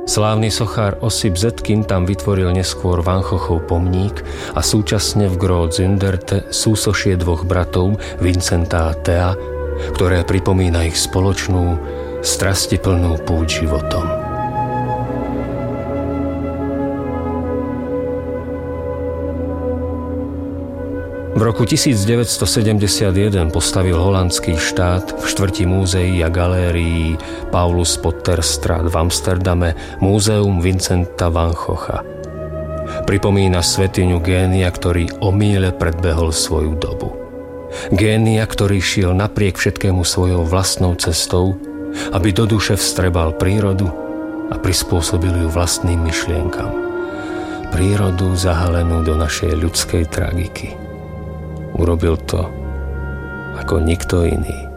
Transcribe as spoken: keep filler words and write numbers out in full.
Slávny sochár Osip Zetkin tam vytvoril neskôr Van Goghov pomník a súčasne v Groß Zunderte súsošie dvoch bratov Vincenta a Thea, ktoré pripomína ich spoločnú, strastiplnú púť životom. V roku devätnásťstosedemdesiatjeden postavil holandský štát v štvrti múzeí a galérií Paulus Potterstraat v Amsterdame Múzeum Vincenta van Gogha. Pripomína svätyňu génia, ktorý omýle predbehol svoju dobu. Génia, ktorý šiel napriek všetkému svojou vlastnou cestou, aby do duše vstrebal prírodu a prispôsobil ju vlastným myšlienkam. Prírodu zahalenú do našej ľudskej tragiky. Urobil to ako nikto iný.